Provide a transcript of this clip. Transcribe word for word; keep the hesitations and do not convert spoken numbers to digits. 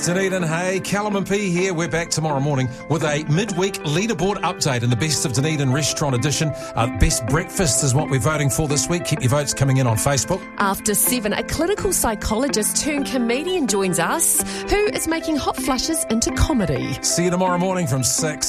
Dunedin, hey, Callum and P here. We're back tomorrow morning with a midweek leaderboard update in the Best of Dunedin Restaurant edition. Uh, best breakfast is what we're voting for this week. Keep your votes coming in on Facebook. After seven, a clinical psychologist turned comedian joins us who is making hot flushes into comedy. See you tomorrow morning from six.